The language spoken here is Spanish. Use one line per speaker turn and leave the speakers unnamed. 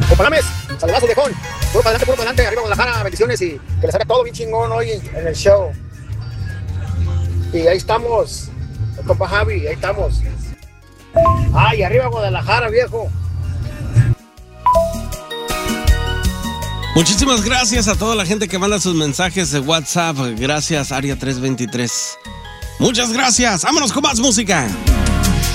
Compa Gámez, saludazo, viejón. Puro para adelante, arriba Guadalajara, bendiciones y que les haga todo bien chingón hoy en el show. Y ahí estamos, compa Javi, ahí estamos. Ay, arriba Guadalajara, viejo.
Muchísimas gracias a toda la gente que manda sus mensajes de WhatsApp. Gracias, Área 323. Muchas gracias. Vámonos con más música.